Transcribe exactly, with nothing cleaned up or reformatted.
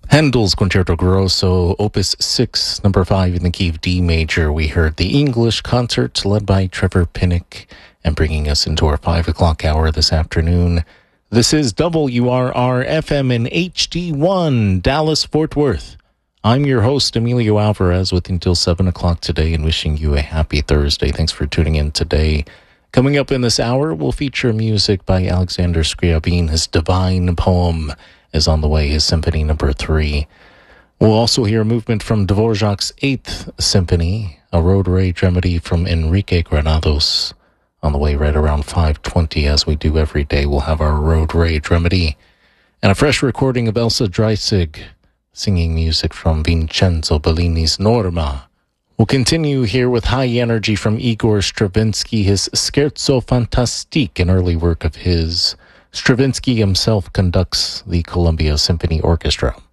Handel's Concerto Grosso, Opus six, number five in the key of D major. We heard the English concert led by Trevor Pinnock, and bringing us into our five o'clock hour this afternoon. This is W R R F M in H D one, Dallas, Fort Worth. I'm your host, Emilio Alvarez, with until seven o'clock today, and wishing you a happy Thursday. Thanks for tuning in today. Coming up in this hour, we'll feature music by Alexander Scriabin. His Divine Poem is on the way, his Symphony Number three. We'll also hear a movement from Dvorak's Eighth Symphony, a road rage remedy from Enrique Granados. On the way right around five twenty, as we do every day, we'll have our road rage remedy. And a fresh recording of Elsa Dreisig, singing music from Vincenzo Bellini's Norma. We'll continue here with high energy from Igor Stravinsky, his Scherzo Fantastique, an early work of his. Stravinsky himself conducts the Columbia Symphony Orchestra.